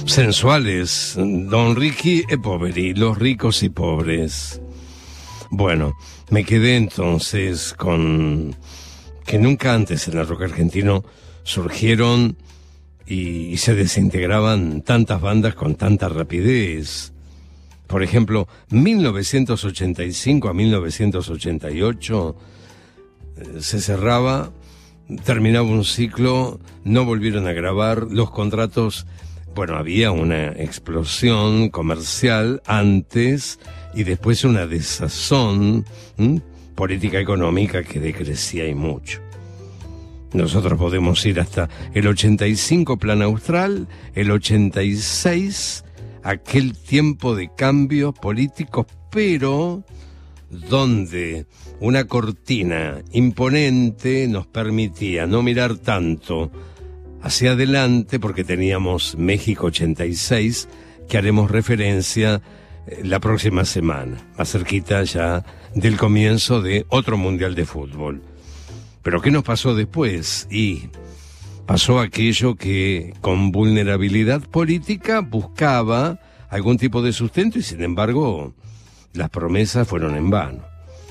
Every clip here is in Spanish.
Sensuales, Don Ricky e Poveri, los ricos y pobres. Bueno, me quedé entonces con que nunca antes en el rock argentino surgieron y se desintegraban tantas bandas con tanta rapidez. Por ejemplo, 1985 a 1988 se cerraba, terminaba un ciclo, no volvieron a grabar, los contratos, bueno, había una explosión comercial antes y después una desazón política económica que decrecía y mucho. Nosotros podemos ir hasta el 85 Plan Austral, el 86 aquel tiempo de cambios políticos, pero donde una cortina imponente nos permitía no mirar tanto hacia adelante porque teníamos México 86, que haremos referencia la próxima semana, más cerquita ya del comienzo de otro Mundial de Fútbol. Pero ¿qué nos pasó después? Y pasó aquello que con vulnerabilidad política buscaba algún tipo de sustento y sin embargo las promesas fueron en vano.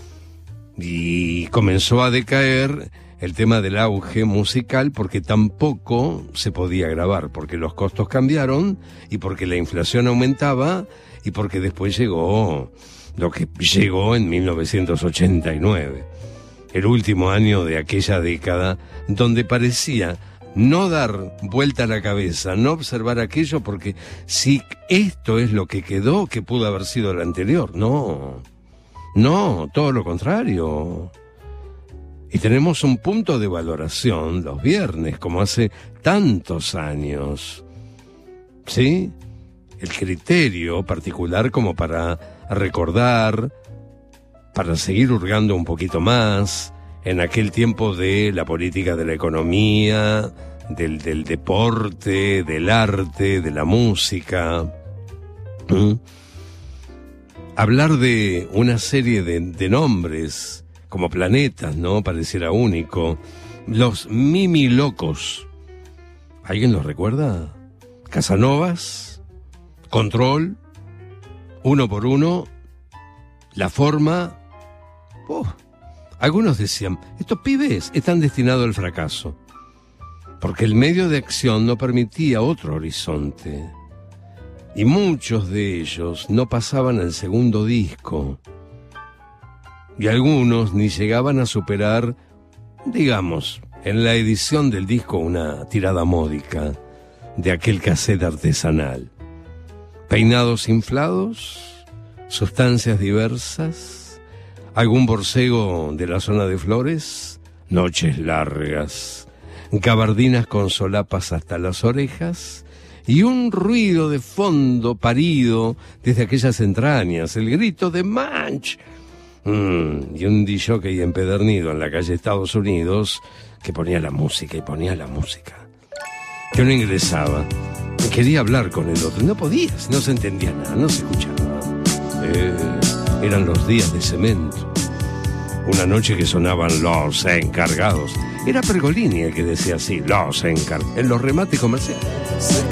Y comenzó a decaer el tema del auge musical porque tampoco se podía grabar, porque los costos cambiaron y porque la inflación aumentaba y porque después llegó lo que llegó en 1989, el último año de aquella década donde parecía no dar vuelta a la cabeza, no observar aquello porque si esto es lo que quedó, que pudo haber sido el anterior, no, todo lo contrario. Y tenemos un punto de valoración los viernes, como hace tantos años, ¿sí? El criterio particular como para recordar, para seguir hurgando un poquito más en aquel tiempo de la política, de la economía, del deporte, del arte, de la música. Hablar de una serie de nombres como planetas, ¿no? Pareciera único. Los Mimilocos. ¿Alguien los recuerda? Casanovas, Control, Uno por Uno, La Forma. Algunos decían, estos pibes están destinados al fracaso, porque el medio de acción no permitía otro horizonte. Y muchos de ellos no pasaban al segundo disco. Y algunos ni llegaban a superar, digamos, en la edición del disco una tirada módica de aquel cassette artesanal. Peinados inflados, sustancias diversas, algún borcego de la zona de Flores, noches largas, gabardinas con solapas hasta las orejas y un ruido de fondo parido desde aquellas entrañas, el grito de Manch. Y un disjockey empedernido en la calle Estados Unidos que ponía la música y ponía la música. Que uno ingresaba y quería hablar con el otro. No podías, no se entendía nada, no se escuchaba. Eran los días de Cemento. Una noche que sonaban Los Encargados. Era Pergolini el que decía así, Los Encargados, en los remates comerciales.